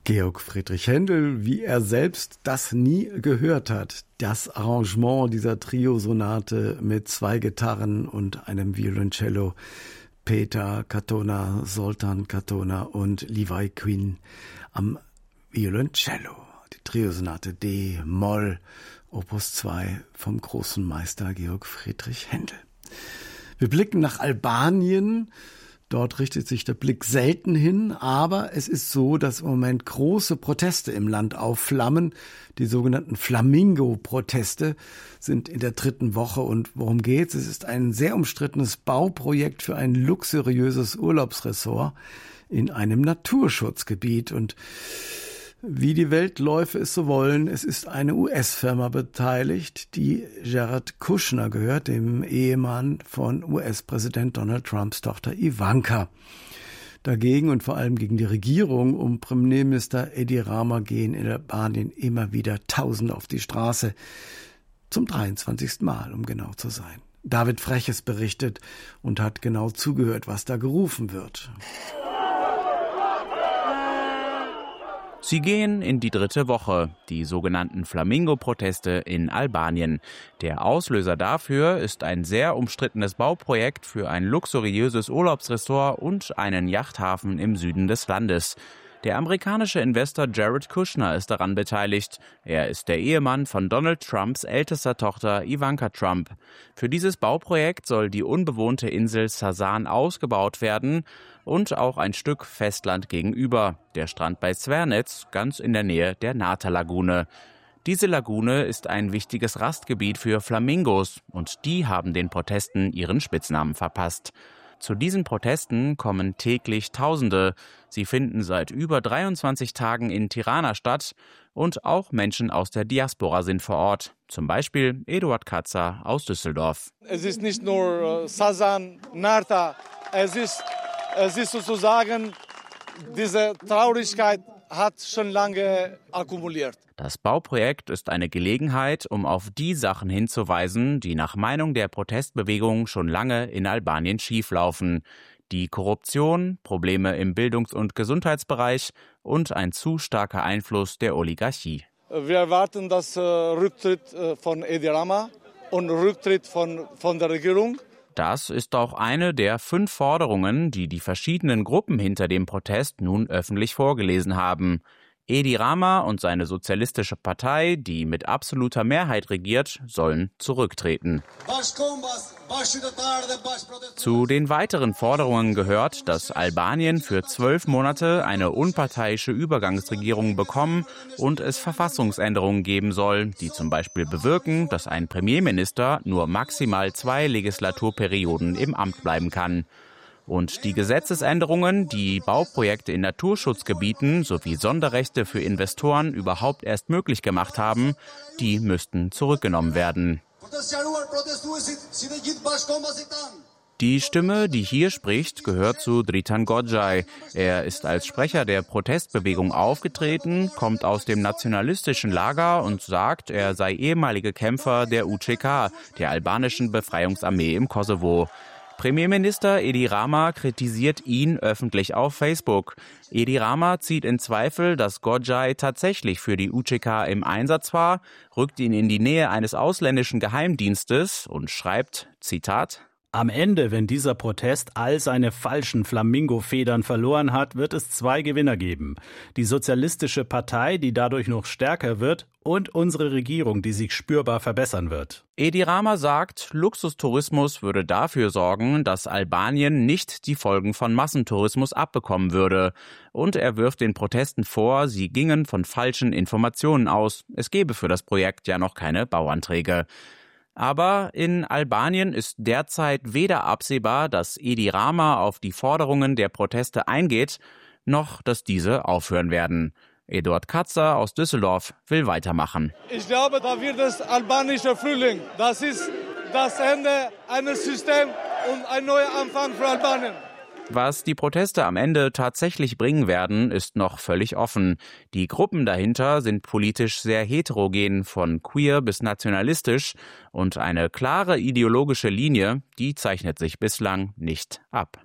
Georg Friedrich Händel, wie er selbst das nie gehört hat. Das Arrangement dieser Trio-Sonate mit 2 Gitarren und einem Violoncello. Peter Katona, Zoltán Katona und Levi Quinn am Violoncello. Die Trio-Sonate D-Moll, Opus 2 vom großen Meister Georg Friedrich Händel. Wir blicken nach Albanien. Dort richtet sich der Blick selten hin, aber es ist so, dass im Moment große Proteste im Land aufflammen. Die sogenannten Flamingo-Proteste sind in der 3. Woche. Und worum geht's? Es ist ein sehr umstrittenes Bauprojekt für ein luxuriöses Urlaubsressort in einem Naturschutzgebiet. Und wie die Weltläufe es so wollen, es ist eine US-Firma beteiligt, die Jared Kushner gehört, dem Ehemann von US-Präsident Donald Trumps Tochter Ivanka. Dagegen und vor allem gegen die Regierung um Premierminister Edi Rama gehen in Albanien immer wieder Tausende auf die Straße. Zum 23. Mal, um genau zu sein. David Freches berichtet und hat genau zugehört, was da gerufen wird. Sie gehen in die 3. Woche, die sogenannten Flamingo-Proteste in Albanien. Der Auslöser dafür ist ein sehr umstrittenes Bauprojekt für ein luxuriöses Urlaubsressort und einen Yachthafen im Süden des Landes. Der amerikanische Investor Jared Kushner ist daran beteiligt. Er ist der Ehemann von Donald Trumps ältester Tochter Ivanka Trump. Für dieses Bauprojekt soll die unbewohnte Insel Sasan ausgebaut werden und auch ein Stück Festland gegenüber, der Strand bei Zvernec, ganz in der Nähe der Nata-Lagune. Diese Lagune ist ein wichtiges Rastgebiet für Flamingos und die haben den Protesten ihren Spitznamen verpasst. Zu diesen Protesten kommen täglich Tausende. Sie finden seit über 23 Tagen in Tirana statt und auch Menschen aus der Diaspora sind vor Ort. Zum Beispiel Eduard Katzer aus Düsseldorf. Es ist nicht nur Sasan, Nata, es ist sozusagen, diese Traurigkeit hat schon lange akkumuliert. Das Bauprojekt ist eine Gelegenheit, um auf die Sachen hinzuweisen, die nach Meinung der Protestbewegung schon lange in Albanien schieflaufen. Die Korruption, Probleme im Bildungs- und Gesundheitsbereich und ein zu starker Einfluss der Oligarchie. Wir erwarten das Rücktritt von Edi Rama und Rücktritt von der Regierung. Das ist auch eine der 5 Forderungen, die die verschiedenen Gruppen hinter dem Protest nun öffentlich vorgelesen haben. Edi Rama und seine sozialistische Partei, die mit absoluter Mehrheit regiert, sollen zurücktreten. Zu den weiteren Forderungen gehört, dass Albanien für 12 Monate eine unparteiische Übergangsregierung bekommen und es Verfassungsänderungen geben soll, die zum Beispiel bewirken, dass ein Premierminister nur maximal 2 Legislaturperioden im Amt bleiben kann. Und die Gesetzesänderungen, die Bauprojekte in Naturschutzgebieten sowie Sonderrechte für Investoren überhaupt erst möglich gemacht haben, die müssten zurückgenommen werden. Die Stimme, die hier spricht, gehört zu Dritan Gojaj. Er ist als Sprecher der Protestbewegung aufgetreten, kommt aus dem nationalistischen Lager und sagt, er sei ehemaliger Kämpfer der UÇK, der albanischen Befreiungsarmee im Kosovo. Premierminister Edi Rama kritisiert ihn öffentlich auf Facebook. Edi Rama zieht in Zweifel, dass Gojaj tatsächlich für die UÇK im Einsatz war, rückt ihn in die Nähe eines ausländischen Geheimdienstes und schreibt, Zitat: Am Ende, wenn dieser Protest all seine falschen Flamingo-Federn verloren hat, wird es 2 Gewinner geben. Die Sozialistische Partei, die dadurch noch stärker wird, und unsere Regierung, die sich spürbar verbessern wird. Edi Rama sagt, Luxustourismus würde dafür sorgen, dass Albanien nicht die Folgen von Massentourismus abbekommen würde. Und er wirft den Protesten vor, sie gingen von falschen Informationen aus. Es gebe für das Projekt ja noch keine Bauanträge. Aber in Albanien ist derzeit weder absehbar, dass Edi Rama auf die Forderungen der Proteste eingeht, noch dass diese aufhören werden. Eduard Katzer aus Düsseldorf will weitermachen. Ich glaube, da wird es albanischer Frühling. Das ist das Ende eines Systems und ein neuer Anfang für Albanien. Was die Proteste am Ende tatsächlich bringen werden, ist noch völlig offen. Die Gruppen dahinter sind politisch sehr heterogen, von queer bis nationalistisch, und eine klare ideologische Linie, die zeichnet sich bislang nicht ab.